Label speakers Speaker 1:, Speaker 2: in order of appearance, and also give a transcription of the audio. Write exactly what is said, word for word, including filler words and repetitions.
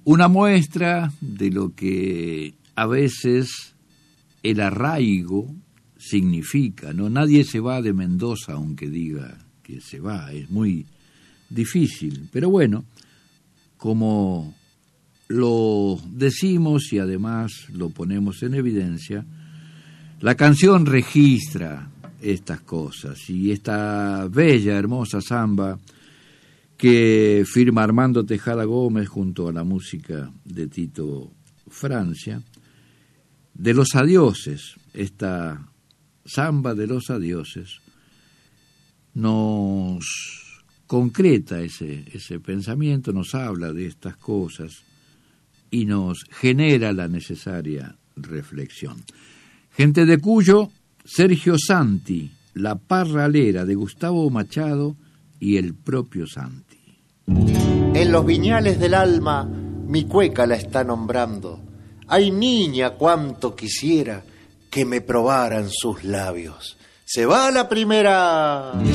Speaker 1: una muestra de lo que a veces el arraigo significa, ¿no? Nadie se va de Mendoza aunque diga que se va, es muy difícil, pero bueno, como lo decimos y además lo ponemos en evidencia, la canción registra estas cosas y esta bella, hermosa samba que firma Armando Tejada Gómez junto a la música de Tito Francia, de los adioses, esta samba de los adioses, nos concreta ese, ese pensamiento, nos habla de estas cosas y nos genera la necesaria reflexión. Gente de Cuyo, Sergio Santi, La Parralera de Gustavo Machado y el propio Santi.
Speaker 2: En los viñales del alma mi cueca la está nombrando. Ay, niña, cuánto quisiera que me probaran sus labios. Se va la primera.